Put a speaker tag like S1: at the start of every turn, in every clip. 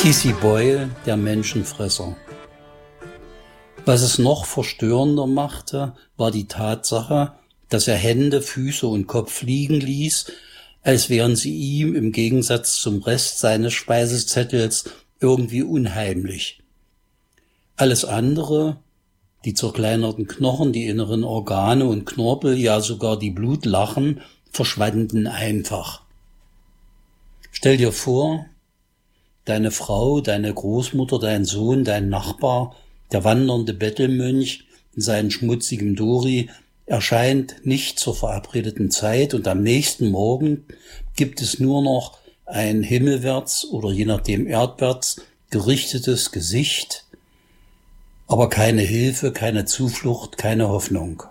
S1: Kissy Boyle, der Menschenfresser. Was es noch verstörender machte, war die Tatsache, dass er Hände, Füße und Kopf liegen ließ, als wären sie ihm im Gegensatz zum Rest seines Speisezettels irgendwie unheimlich. Alles andere, die zerkleinerten Knochen, die inneren Organe und Knorpel, ja sogar die Blutlachen, verschwanden einfach. Stell dir vor, deine Frau, deine Großmutter, dein Sohn, dein Nachbar, der wandernde Bettelmönch in seinem schmutzigen Dori erscheint nicht zur verabredeten Zeit und am nächsten Morgen gibt es nur noch ein himmelwärts oder je nachdem erdwärts gerichtetes Gesicht, aber keine Hilfe, keine Zuflucht, keine Hoffnung.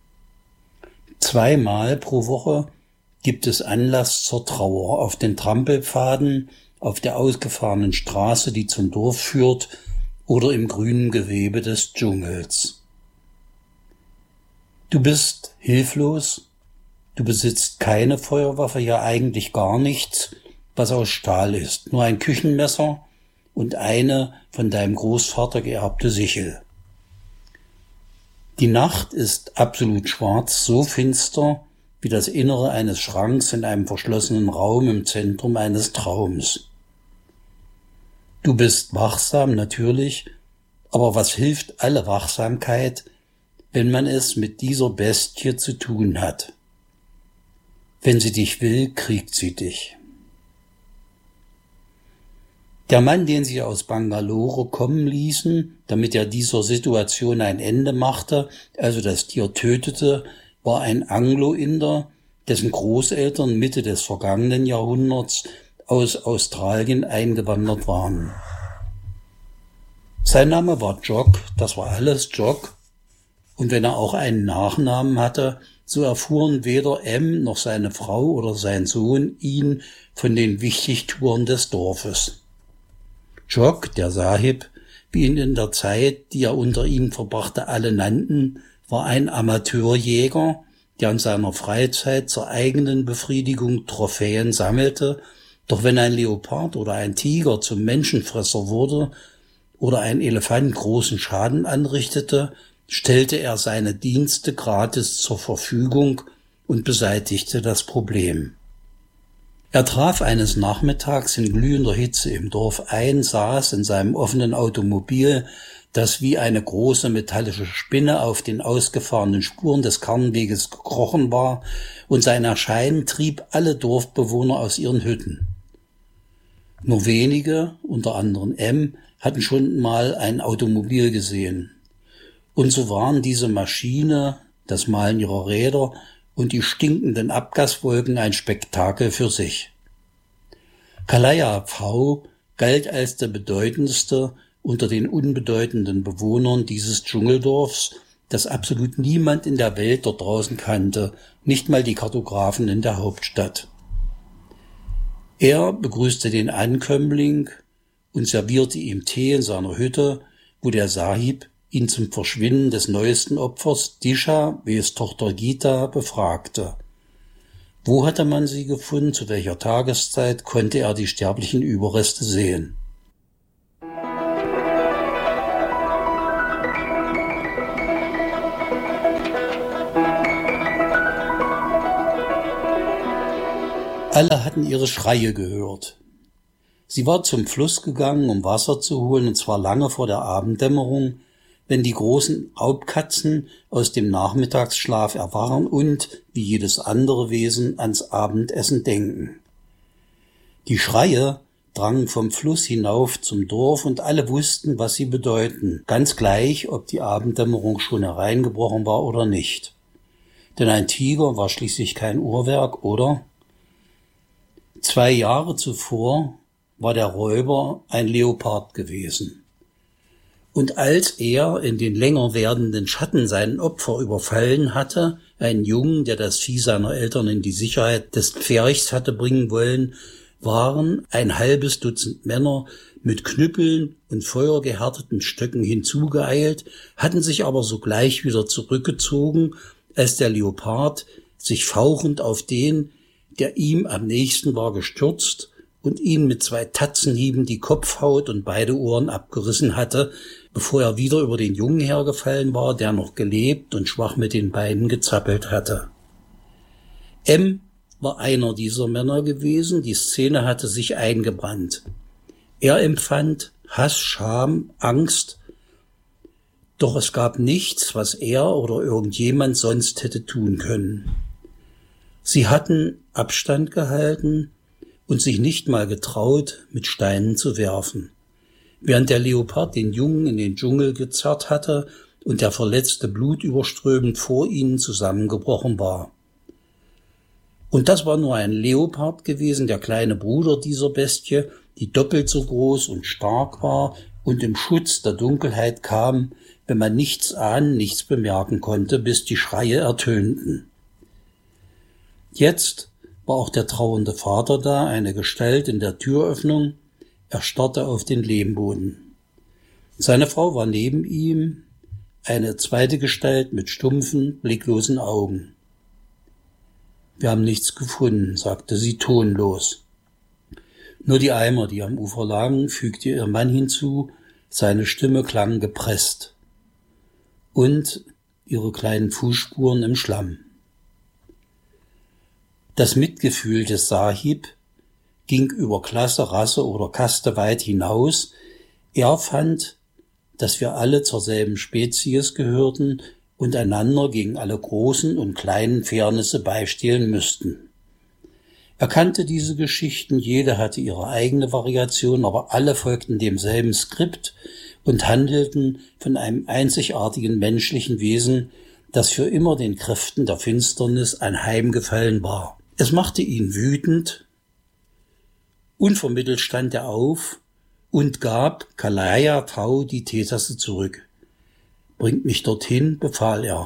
S1: 2-mal pro Woche gibt es Anlass zur Trauer auf den Trampelpfaden, auf der ausgefahrenen Straße, die zum Dorf führt, oder im grünen Gewebe des Dschungels. Du bist hilflos, du besitzt keine Feuerwaffe, ja eigentlich gar nichts, was aus Stahl ist, nur ein Küchenmesser und eine von deinem Großvater geerbte Sichel. Die Nacht ist absolut schwarz, so finster wie das Innere eines Schranks in einem verschlossenen Raum im Zentrum eines Traums. Du bist wachsam, natürlich, aber was hilft alle Wachsamkeit, wenn man es mit dieser Bestie zu tun hat? Wenn sie dich will, kriegt sie dich. Der Mann, den sie aus Bangalore kommen ließen, damit er dieser Situation ein Ende machte, also das Tier tötete, war ein Anglo-Inder, dessen Großeltern Mitte des vergangenen Jahrhunderts aus Australien eingewandert waren. Sein Name war Jock, das war alles, Jock. Und wenn er auch einen Nachnamen hatte, so erfuhren weder M noch seine Frau oder sein Sohn ihn von den Wichtigtuern des Dorfes. Jock, der Sahib, wie ihn in der Zeit, die er unter ihnen verbrachte, alle nannten, war ein Amateurjäger, der in seiner Freizeit zur eigenen Befriedigung Trophäen sammelte. Doch wenn ein Leopard oder ein Tiger zum Menschenfresser wurde oder ein Elefant großen Schaden anrichtete, stellte er seine Dienste gratis zur Verfügung und beseitigte das Problem. Er traf eines Nachmittags in glühender Hitze im Dorf ein, saß in seinem offenen Automobil, das wie eine große metallische Spinne auf den ausgefahrenen Spuren des Kernweges gekrochen war, und sein Erscheinen trieb alle Dorfbewohner aus ihren Hütten. Nur wenige, unter anderem M, hatten schon mal ein Automobil gesehen. Und so waren diese Maschine, das Malen ihrer Räder und die stinkenden Abgaswolken ein Spektakel für sich. Kalaya Pfau galt als der bedeutendste unter den unbedeutenden Bewohnern dieses Dschungeldorfs, das absolut niemand in der Welt dort draußen kannte, nicht mal die Kartografen in der Hauptstadt. Er begrüßte den Ankömmling und servierte ihm Tee in seiner Hütte, wo der Sahib ihn zum Verschwinden des neuesten Opfers, Disha, wie es Tochter Gita, befragte. Wo hatte man sie gefunden, zu welcher Tageszeit, konnte er die sterblichen Überreste sehen. Alle hatten ihre Schreie gehört. Sie war zum Fluss gegangen, um Wasser zu holen, und zwar lange vor der Abenddämmerung, wenn die großen Raubkatzen aus dem Nachmittagsschlaf erwachen und, wie jedes andere Wesen, ans Abendessen denken. Die Schreie drangen vom Fluss hinauf zum Dorf und alle wussten, was sie bedeuten, ganz gleich, ob die Abenddämmerung schon hereingebrochen war oder nicht. Denn ein Tiger war schließlich kein Uhrwerk, oder? 2 Jahre zuvor war der Räuber ein Leopard gewesen. Und als er in den länger werdenden Schatten seinen Opfer überfallen hatte, einen Jungen, der das Vieh seiner Eltern in die Sicherheit des Pferchs hatte bringen wollen, waren ein halbes Dutzend Männer mit Knüppeln und feuergehärteten Stöcken hinzugeeilt, hatten sich aber sogleich wieder zurückgezogen, als der Leopard sich fauchend auf den, der ihm am nächsten war, gestürzt und ihn mit 2 Tatzenhieben die Kopfhaut und beide Ohren abgerissen hatte, bevor er wieder über den Jungen hergefallen war, der noch gelebt und schwach mit den Beinen gezappelt hatte. M. war einer dieser Männer gewesen, die Szene hatte sich eingebrannt. Er empfand Hass, Scham, Angst, doch es gab nichts, was er oder irgendjemand sonst hätte tun können. Sie hatten Abstand gehalten und sich nicht mal getraut, mit Steinen zu werfen. Während der Leopard den Jungen in den Dschungel gezerrt hatte und der Verletzte blutüberströmend vor ihnen zusammengebrochen war. Und das war nur ein Leopard gewesen, der kleine Bruder dieser Bestie, die doppelt so groß und stark war und im Schutz der Dunkelheit kam, wenn man nichts ahnen, nichts bemerken konnte, bis die Schreie ertönten. Jetzt war auch der trauernde Vater da, eine Gestalt in der Türöffnung. Er starrte auf den Lehmboden. Seine Frau war neben ihm, eine zweite Gestalt mit stumpfen, blicklosen Augen. »Wir haben nichts gefunden«, sagte sie tonlos. Nur die Eimer, die am Ufer lagen, fügte ihr Mann hinzu, seine Stimme klang gepresst. Und ihre kleinen Fußspuren im Schlamm. Das Mitgefühl des Sahib ging über Klasse, Rasse oder Kaste weit hinaus. Er fand, dass wir alle zur selben Spezies gehörten und einander gegen alle großen und kleinen Fairnisse beistehen müssten. Er kannte diese Geschichten, jede hatte ihre eigene Variation, aber alle folgten demselben Skript und handelten von einem einzigartigen menschlichen Wesen, das für immer den Kräften der Finsternis anheimgefallen war. Es machte ihn wütend. Unvermittelt stand er auf und gab Kalaya Tau die Teetasse zurück. »Bringt mich dorthin«, befahl er.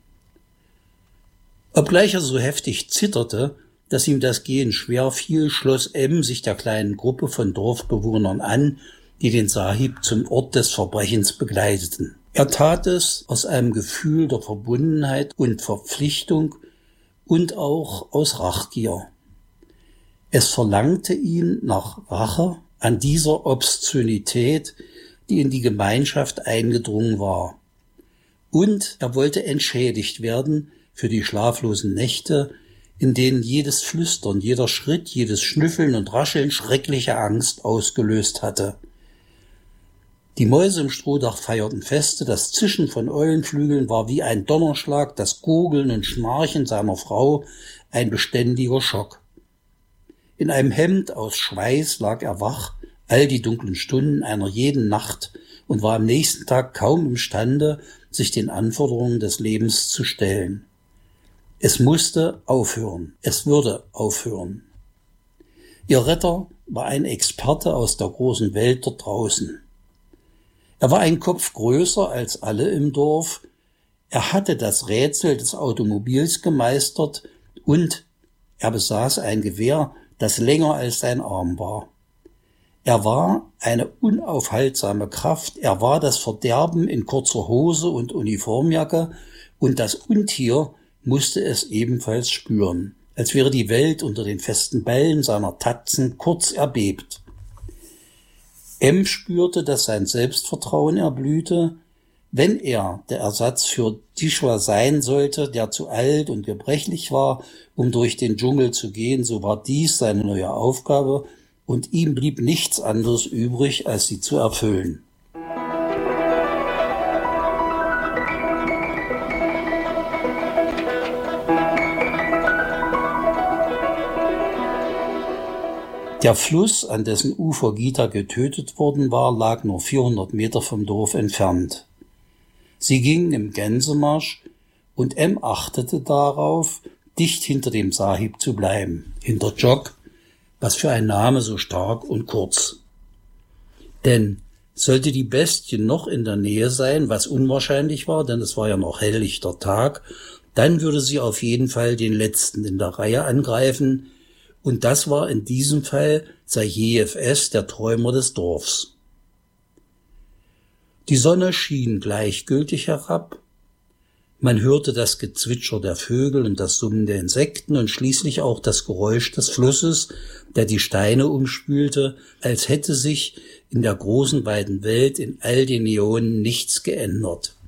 S1: Obgleich er so heftig zitterte, dass ihm das Gehen schwer fiel, schloss M. sich der kleinen Gruppe von Dorfbewohnern an, die den Sahib zum Ort des Verbrechens begleiteten. Er tat es aus einem Gefühl der Verbundenheit und Verpflichtung und auch aus Rachgier. Es verlangte ihn nach Rache an dieser Obszönität, die in die Gemeinschaft eingedrungen war. Und er wollte entschädigt werden für die schlaflosen Nächte, in denen jedes Flüstern, jeder Schritt, jedes Schnüffeln und Rascheln schreckliche Angst ausgelöst hatte. Die Mäuse im Strohdach feierten Feste, das Zischen von Eulenflügeln war wie ein Donnerschlag, das Gurgeln und Schnarchen seiner Frau ein beständiger Schock. In einem Hemd aus Schweiß lag er wach, all die dunklen Stunden einer jeden Nacht und war am nächsten Tag kaum imstande, sich den Anforderungen des Lebens zu stellen. Es musste aufhören. Es würde aufhören. Ihr Retter war ein Experte aus der großen Welt dort draußen. Er war ein Kopf größer als alle im Dorf. Er hatte das Rätsel des Automobils gemeistert und er besaß ein Gewehr, das länger als sein Arm war. Er war eine unaufhaltsame Kraft. Er war das Verderben in kurzer Hose und Uniformjacke und das Untier musste es ebenfalls spüren, als wäre die Welt unter den festen Bällen seiner Tatzen kurz erbebt. M. spürte, dass sein Selbstvertrauen erblühte. Wenn er der Ersatz für Dishwa sein sollte, der zu alt und gebrechlich war, um durch den Dschungel zu gehen, so war dies seine neue Aufgabe, und ihm blieb nichts anderes übrig, als sie zu erfüllen. Der Fluss, an dessen Ufer Gita getötet worden war, lag nur 400 Meter vom Dorf entfernt. Sie gingen im Gänsemarsch und M. achtete darauf, dicht hinter dem Sahib zu bleiben, hinter Jock, was für ein Name so stark und kurz. Denn sollte die Bestie noch in der Nähe sein, was unwahrscheinlich war, denn es war ja noch helllichter Tag, dann würde sie auf jeden Fall den Letzten in der Reihe angreifen, und das war in diesem Fall Sajeev S., der Träumer des. Die Sonne schien gleichgültig herab. Man hörte das Gezwitscher der Vögel und das Summen der Insekten und schließlich auch das Geräusch des Flusses, der die Steine umspülte, als hätte sich in der großen, weiten Welt in all den Äonen nichts geändert.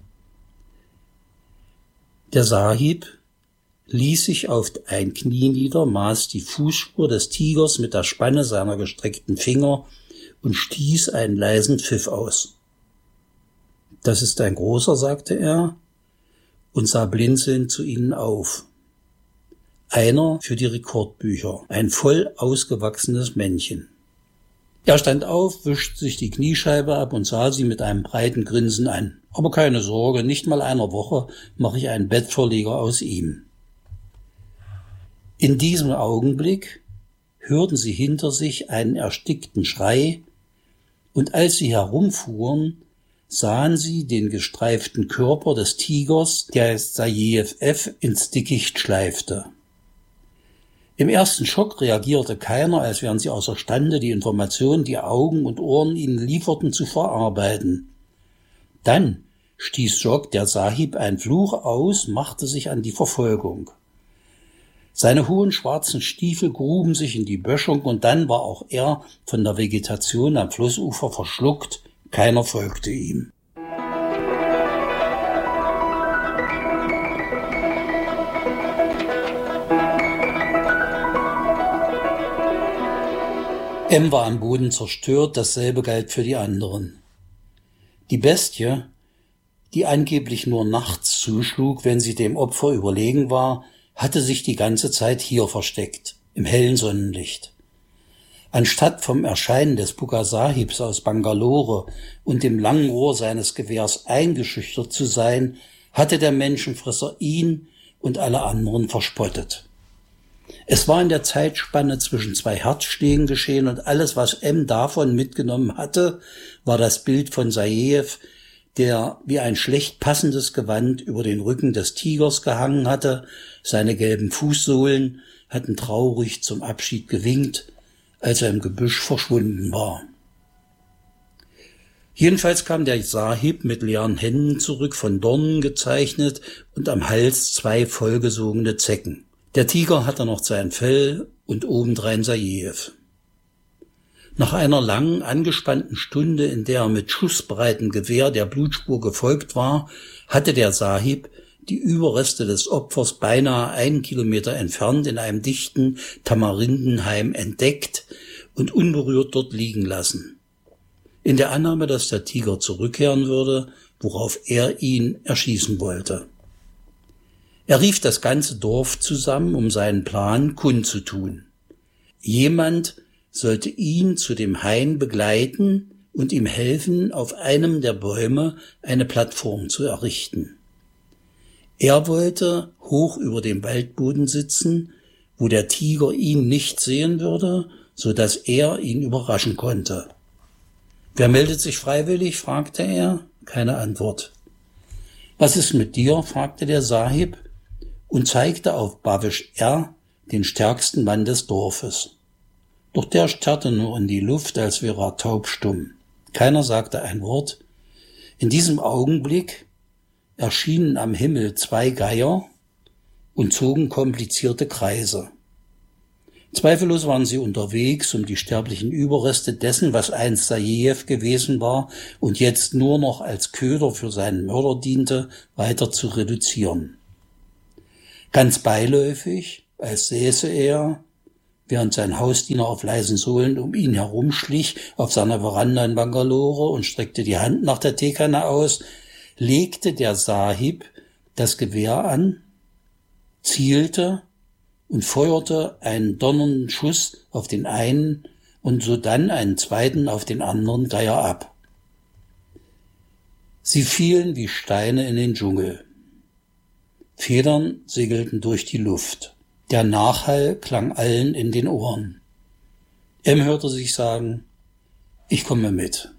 S1: Der Sahib ließ sich auf ein Knie nieder, maß die Fußspur des Tigers mit der Spanne seiner gestreckten Finger und stieß einen leisen Pfiff aus. »Das ist ein großer«, sagte er und sah blinzelnd zu ihnen auf. Einer für die Rekordbücher, ein voll ausgewachsenes Männchen. Er stand auf, wischte sich die Kniescheibe ab und sah sie mit einem breiten Grinsen an. »Aber keine Sorge, nicht mal einer Woche mache ich einen Bettvorleger aus ihm.« In diesem Augenblick hörten sie hinter sich einen erstickten Schrei, und als sie herumfuhren, sahen sie den gestreiften Körper des Tigers, der Sajeev F. ins Dickicht schleifte. Im ersten Schock reagierte keiner, als wären sie außerstande, die Informationen, die Augen und Ohren ihnen lieferten, zu verarbeiten. Dann stieß Jog, der Sahib, einen Fluch aus, machte sich an die Verfolgung. Seine hohen schwarzen Stiefel gruben sich in die Böschung und dann war auch er von der Vegetation am Flussufer verschluckt. Keiner folgte ihm. M war am Boden zerstört, dasselbe galt für die anderen. Die Bestie, die angeblich nur nachts zuschlug, wenn sie dem Opfer überlegen war, hatte sich die ganze Zeit hier versteckt, im hellen Sonnenlicht. Anstatt vom Erscheinen des Bukha Sahibs aus Bangalore und dem langen Rohr seines Gewehrs eingeschüchtert zu sein, hatte der Menschenfresser ihn und alle anderen verspottet. Es war in der Zeitspanne zwischen zwei Herzschlägen geschehen und alles, was M. davon mitgenommen hatte, war das Bild von Sajeev, der wie ein schlecht passendes Gewand über den Rücken des Tigers gehangen hatte. Seine gelben Fußsohlen hatten traurig zum Abschied gewinkt, als er im Gebüsch verschwunden war. Jedenfalls kam der Sahib mit leeren Händen zurück, von Dornen gezeichnet und am Hals 2 vollgesogene Zecken. Der Tiger hatte noch sein Fell und obendrein Sajeev. Nach einer langen, angespannten Stunde, in der er mit schussbreitem Gewehr der Blutspur gefolgt war, hatte der Sahib die Überreste des Opfers beinahe 1 Kilometer entfernt in einem dichten Tamarindenhain entdeckt und unberührt dort liegen lassen. In der Annahme, dass der Tiger zurückkehren würde, worauf er ihn erschießen wollte. Er rief das ganze Dorf zusammen, um seinen Plan kundzutun. Jemand sollte ihn zu dem Hain begleiten und ihm helfen, auf einem der Bäume eine Plattform zu errichten. Er wollte hoch über dem Waldboden sitzen, wo der Tiger ihn nicht sehen würde, so dass er ihn überraschen konnte. »Wer meldet sich freiwillig?« fragte er. Keine Antwort. »Was ist mit dir?« fragte der Sahib und zeigte auf Bhavesh R., den stärksten Mann des Dorfes. Doch der starrte nur in die Luft, als wäre er taubstumm. Keiner sagte ein Wort. In diesem Augenblick erschienen am Himmel 2 Geier und zogen komplizierte Kreise. Zweifellos waren sie unterwegs, um die sterblichen Überreste dessen, was einst Sajeev gewesen war und jetzt nur noch als Köder für seinen Mörder diente, weiter zu reduzieren. Ganz beiläufig, als säße er, während sein Hausdiener auf leisen Sohlen um ihn herumschlich, auf seiner Veranda in Bangalore und streckte die Hand nach der Teekanne aus, legte der Sahib das Gewehr an, zielte und feuerte einen donnernden Schuss auf den einen und sodann einen zweiten auf den anderen Geier ab. Sie fielen wie Steine in den Dschungel. Federn segelten durch die Luft. Der Nachhall klang allen in den Ohren. M hörte sich sagen, »Ich komme mit.«